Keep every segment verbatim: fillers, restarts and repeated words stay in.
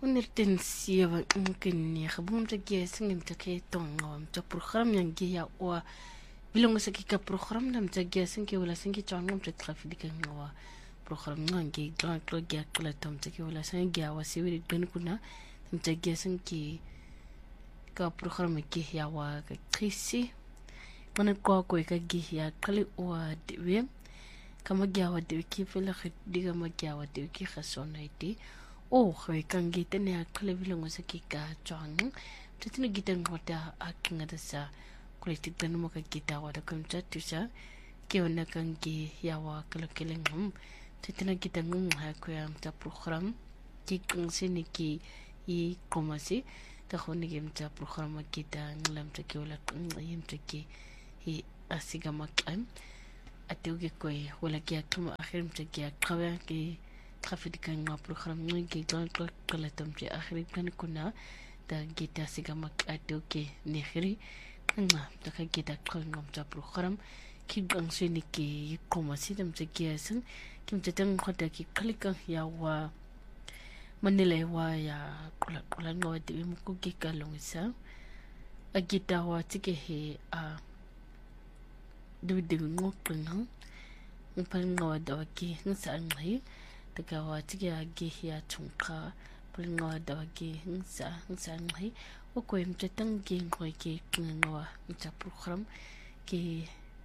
ونرتنسيا ممكن يخبون تجي سنجم تكي تونغ تا بروغرام ينجي يا و بلونغ سكي كا بروغرام لم تجي سنجي ولا سنجي تونغ تتخفي ديك نوا بروغرام نجي جان كلجي كلا تام تجي ولا سنجي و سيوري دن كنا تم تجي سنجي كا بروغرام يجي يا و كريسي كنا كوا كوي كجي يا كلي و دبي كما جا و دبي كيف لا خد ديك ما جا و دبي كي خسونايتي oh kwe kan gita ne akala bilang sa kika chong tatina gita ngota aking ada sa kulitik dan mo ka gita wada kam chat tu sa ke wana kan gi yawa kala keleng hum tatina gita ngung ha ko am ta program ki kung sini ki i komasi ta khoni gem ta program kita nglam ta ki wala yim ta ki i asiga makam atuge ko wala ki akuma akhirim ta ki akawa ki خفيت كان مع بروغرام نجي جان كلا تمشي آخر كان كنا دا جيتا سيجا أدو كي نخري كنا دا جيتا كل نوم تا بروغرام كي بانسي نكي كوماسي تمشي كياسن كم تتم خدا كي كليكا يا وا منيلا وا يا كلا كلا نوا دي مكو كي كالون سا أجيتا وا تيجي هي آ دو دو نوكنا نبان نوا دا كي نسأل هي tagawa tiga gi ya chungka pulnga dawagi hingsa hingsa ngai o ko im tetang gi ngoi ki ngwa cha program ki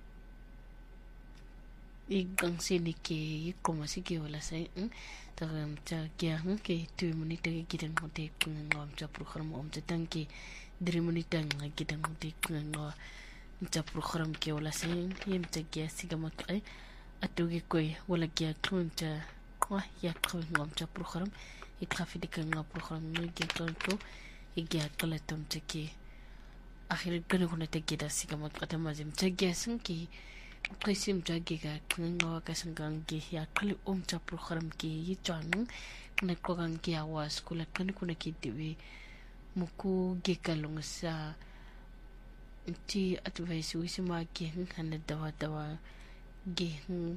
i gang sini ki koma si ki wala sai tagam cha kya ki tu minute ki dan hote ngwa cha program om tetang ki dri minute ngai ki dan hote ngwa cha program ki wala sai yim cha kya sigama kai atugi koi wala kya kunta wah ya kau ngam ca program ikhafid kan ngam program ni gitu tu igya kala tom teki akhir kan kuna teki da sigama kata mazim teki sengki kaisim teki ga ngawa kasangang ki ya kali om ca program ki yichang na ko gang ki awas kula kan kuna ki dewi muku ge kalung sa ti advice wisima ki hana dawa dawa ge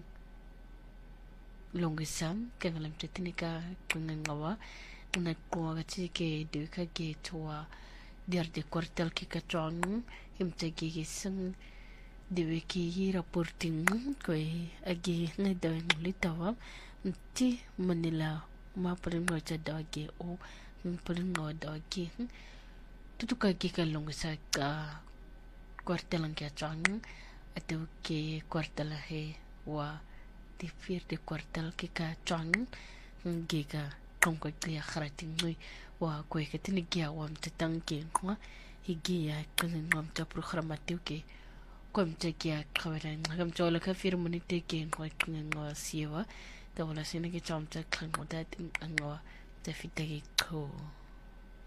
longisam kangalam tetinika kangawa na ko gati ke de ka ge toa der de kwartal ki ka chong him te ge sang de ki reporting ko agi na da litawa ti manila ma prin no cha da ge o prin no da ge tutu ka ge ka longisa ka kwartal ki chong atu ke kwartal he wa di fir de kwartal ki ka chong giga kong ko ya kharating noi wa ko ke tin giya wam tetang ke ko higiya kan ngam ta program atiu ke kom te giya khawara ngam chola ka fir muni te ke ko ngwa siwa ta wala sine ke chom ta khang mo ta ngwa ta fitagi ko